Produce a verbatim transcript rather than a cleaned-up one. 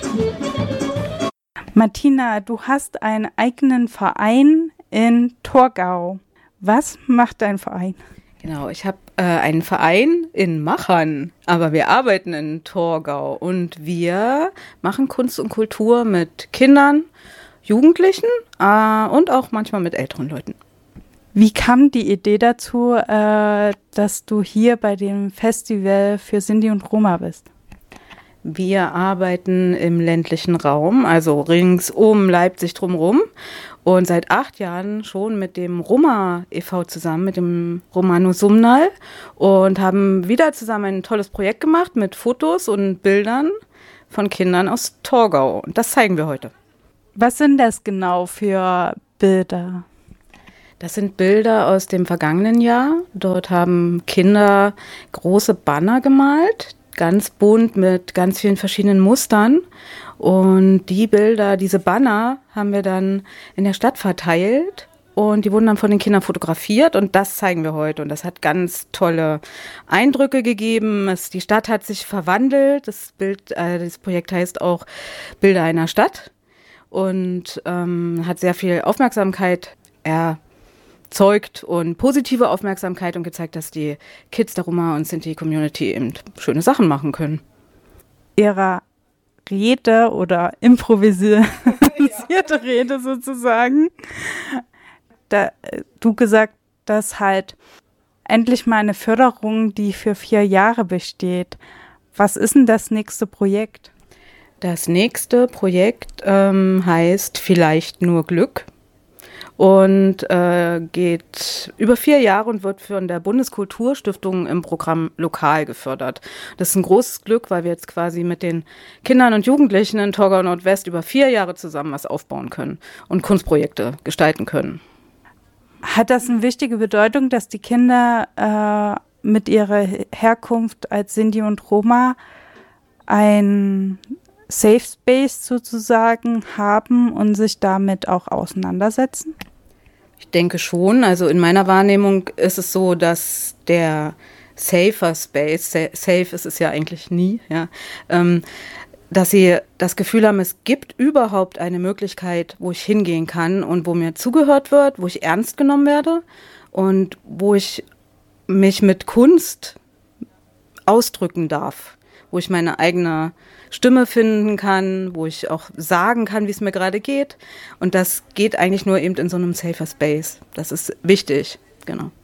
Martina, du hast einen eigenen Verein in Torgau. Was macht dein Verein? Genau, ich habe äh, einen Verein in Machern, aber wir arbeiten in Torgau und wir machen Kunst und Kultur mit Kindern, Jugendlichen äh, und auch manchmal mit älteren Leuten. Wie kam die Idee dazu, äh, dass du hier bei dem Festival für Sinti und Roma bist? Wir arbeiten im ländlichen Raum, also rings um Leipzig drumherum und seit acht Jahren schon mit dem Roma e V zusammen, mit dem Romano Sumnal und haben wieder zusammen ein tolles Projekt gemacht mit Fotos und Bildern von Kindern aus Torgau. Und das zeigen wir heute. Was sind das genau für Bilder? Das sind Bilder aus dem vergangenen Jahr. Dort haben Kinder große Banner gemalt, ganz bunt mit ganz vielen verschiedenen Mustern. Und die Bilder, diese Banner haben wir dann in der Stadt verteilt und die wurden dann von den Kindern fotografiert und das zeigen wir heute. Und das hat ganz tolle Eindrücke gegeben. Es, die Stadt hat sich verwandelt. Das Bild, äh, das Projekt heißt auch Bilder einer Stadt und ähm, hat sehr viel Aufmerksamkeit erzeugt und positive Aufmerksamkeit und gezeigt, dass die Kids der Roma- und Sinti-Community eben schöne Sachen machen können. Ihrer Rede oder improvisierte ja. Rede sozusagen, da du gesagt, dass halt endlich mal eine Förderung, die für vier Jahre besteht. Was ist denn das nächste Projekt? Das nächste Projekt ähm, heißt Vielleicht nur Glück. Und äh, geht über vier Jahre und wird von der Bundeskulturstiftung im Programm lokal gefördert. Das ist ein großes Glück, weil wir jetzt quasi mit den Kindern und Jugendlichen in Torgau Nordwest über vier Jahre zusammen was aufbauen können und Kunstprojekte gestalten können. Hat das eine wichtige Bedeutung, dass die Kinder äh, mit ihrer Herkunft als Sinti und Roma ein Safe Space sozusagen haben und sich damit auch auseinandersetzen? Ich denke schon. Also in meiner Wahrnehmung ist es so, dass der Safer Space, safe ist es ja eigentlich nie, ja, ähm, dass sie das Gefühl haben, es gibt überhaupt eine Möglichkeit, wo ich hingehen kann und wo mir zugehört wird, wo ich ernst genommen werde und wo ich mich mit Kunst ausdrücken darf, wo ich meine eigene Stimme finden kann, wo ich auch sagen kann, wie es mir gerade geht. Und das geht eigentlich nur eben in so einem safer Space. Das ist wichtig, genau.